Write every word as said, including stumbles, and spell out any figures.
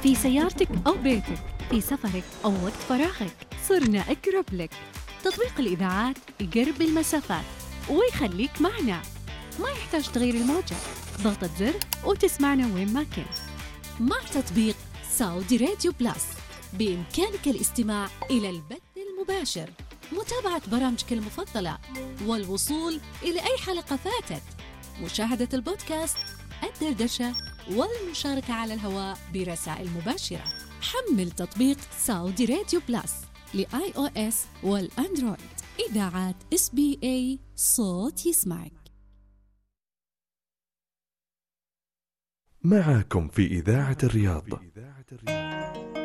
في سيارتك أو بيتك، في سفرك أو وقت فراغك، صرنا أقرب لك. تطبيق الإذاعات يقرب المسافات ويخليك معنا، ما يحتاج تغيير الموجة، ضغطة زر وتسمعنا وين ما كنت. مع تطبيق سعودي راديو بلس بإمكانك الاستماع إلى البث المباشر، متابعة برامجك المفضلة، والوصول إلى أي حلقة فاتت، مشاهدة البودكاست، الدردشة، والمشاركة على الهواء برسائل مباشرة. حمل تطبيق سعودي راديو بلس لآي أو إس والأندرويد. إذاعات إس بي إي، صوت يسمعك. معكم في إذاعة الرياض.